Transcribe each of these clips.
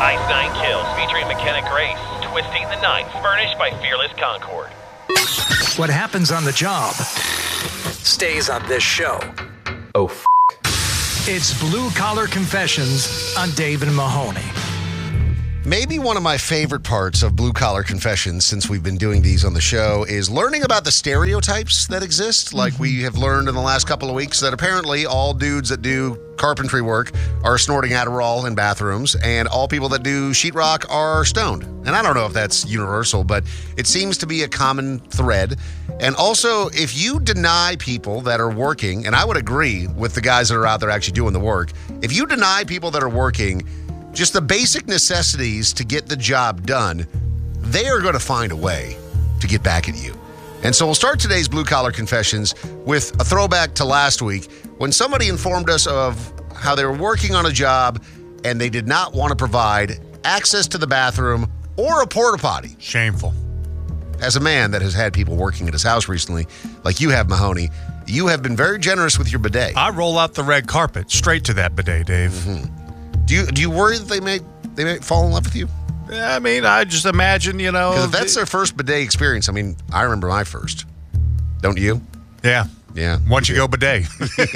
Ice Nine Kills featuring McKenna Grace. Twisting the Night, furnished by Fearless Concord. What happens on the job stays on this show. Oh, It's Blue Collar Confessions on Dave and Mahoney. Maybe one of my favorite parts of Blue Collar Confessions, since we've been doing these on the show, is learning about the stereotypes that exist. Like we have learned in the last couple of weeks that apparently all dudes that do carpentry work are snorting Adderall in bathrooms, and all people that do sheetrock are stoned. And I don't know if that's universal, but it seems to be a common thread. And also, if you deny people that are working, and I would agree with the guys that are out there actually doing the work, if you deny people that are working just the basic necessities to get the job done, they are going to find a way to get back at you. And so we'll start today's Blue Collar Confessions with a throwback to last week when somebody informed us of how they were working on a job and they did not want to provide access to the bathroom or a porta potty. Shameful. As a man that has had people working at his house recently, like you have, Mahoney, you have been very generous with your bidet. I roll out the red carpet straight to that bidet, Dave. Mm-hmm. Do you worry that they may fall in love with you? I mean, I just imagine, Because if that's their first bidet experience, I mean, I remember my first. Don't you? Yeah. Yeah. Once you go bidet.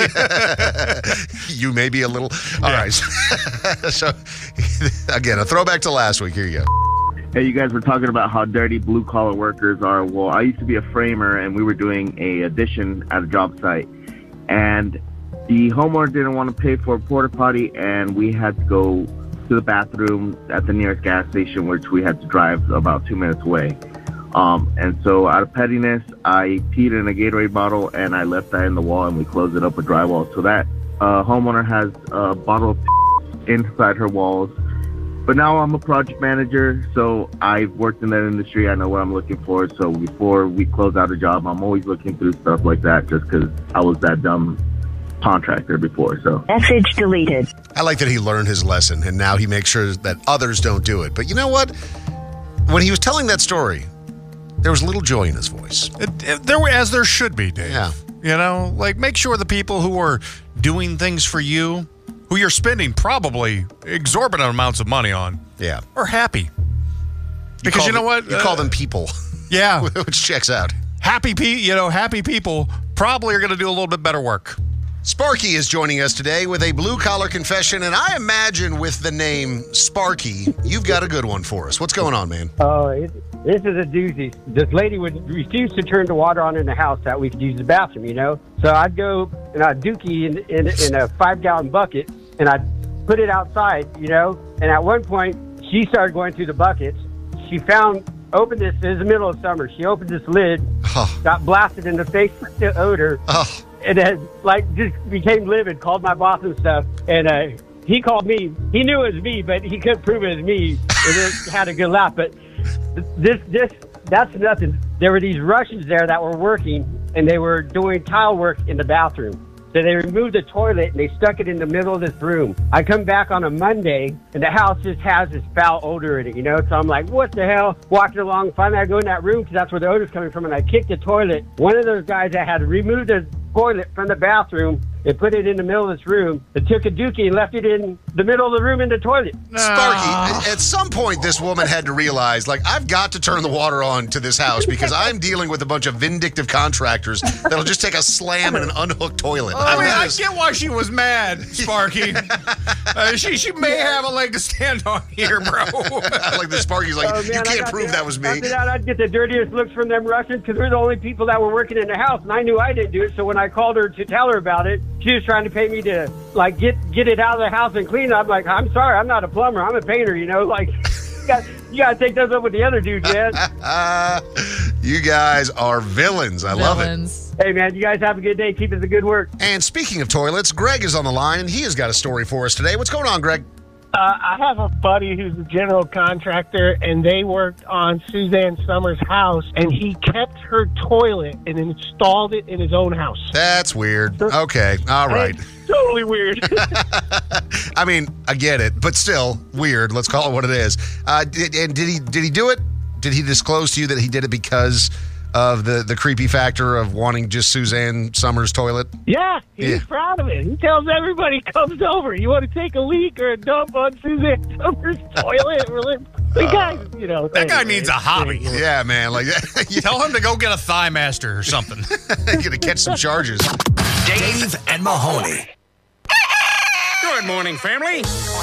You may be a little... All right. So, again, a throwback to last week. Here you go. Hey, you guys were talking about how dirty blue-collar workers are. Well, I used to be a framer, and we were doing a addition at a job site. And the homeowner didn't want to pay for a porta potty, and we had to go to the bathroom at the nearest gas station, which we had to drive about 2 minutes away. And so out of pettiness, I peed in a Gatorade bottle, and I left that in the wall, and we closed it up with drywall. So that homeowner has a bottle of inside her walls. But now I'm a project manager, so I've worked in that industry. I know what I'm looking for. So before we close out a job, I'm always looking through stuff like that just because I was that dumb contractor before. So message deleted. I like that he learned his lesson, and now he makes sure that others don't do it. But you know what? When he was telling that story, there was a little joy in his voice. As there should be, Dave. Yeah. Make sure the people who are doing things for you, who you're spending probably exorbitant amounts of money on, yeah, are happy. Because you know what? You call them people. Yeah. Which checks out. Happy people probably are going to do a little bit better work. Sparky is joining us today with a blue-collar confession, and I imagine with the name Sparky, you've got a good one for us. What's going on, man? This is a doozy. This lady would refuse to turn the water on in the house that we could use the bathroom, So I'd go and I'd dookie in a 5-gallon bucket, and I'd put it outside, And at one point, she started going through the buckets. She opened this, it was the middle of summer. She opened this lid, got blasted in the face with the odor. And then, just became livid, called my boss and stuff. And he called me. He knew it was me, but he couldn't prove it was me. And then had a good laugh. But that's nothing. There were these Russians there that were working, and they were doing tile work in the bathroom. So they removed the toilet, and they stuck it in the middle of this room. I come back on a Monday, and the house just has this foul odor in it, So I'm like, what the hell? Walking along, finally I go in that room, because that's where the odor's coming from, and I kick the toilet. One of those guys that had removed the toilet from the bathroom and put it in the middle of this room, and took a dookie and left it in the middle of the room in the toilet. Sparky, at some point, this woman had to realize, I've got to turn the water on to this house because I'm dealing with a bunch of vindictive contractors that'll just take a slam in an unhooked toilet. I get why she was mad, Sparky. She may have a leg to stand on here, bro. Like the Sparky's you can't prove that was me. After that, I'd get the dirtiest looks from them Russians because we're the only people that were working in the house, and I knew I didn't do it. So when I called her to tell her about it, she was trying to pay me to get it out of the house and clean it. I'm like, I'm sorry, I'm not a plumber, I'm a painter. You gotta take those up with the other dudes, man. You guys are villains. I love it. Hey, man, you guys have a good day. Keep up the good work. And speaking of toilets, Greg is on the line, and he has got a story for us today. What's going on, Greg? I have a buddy who's a general contractor, and they worked on Suzanne Summers' house, and he kept her toilet and installed it in his own house. That's weird. Okay, all right. Totally weird. I mean, I get it, but still weird. Let's call it what it is. And did he do it? Did he disclose to you that he did it because of the creepy factor of wanting just Suzanne Summers' toilet? Yeah, he's Yeah. proud of it. He tells everybody he comes over, you want to take a leak or a dump on Suzanne Summers' toilet? The guy, That guy needs a hobby. Yeah, man. Like, Tell him to go get a Thigh Master or something. gonna catch some charges. Dave and Mahoney. Good morning, family.